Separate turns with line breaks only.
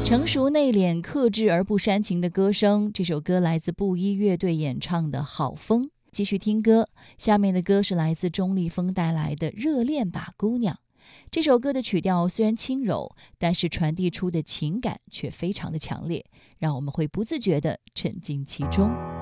成熟内敛、克制而不煽情的歌声，这首歌来自布衣乐队演唱的《好风》。继续听歌，下面的歌是来自钟立风带来的《热恋吧姑娘》。这首歌的曲调虽然轻柔，但是传递出的情感却非常的强烈，让我们会不自觉地沉浸其中。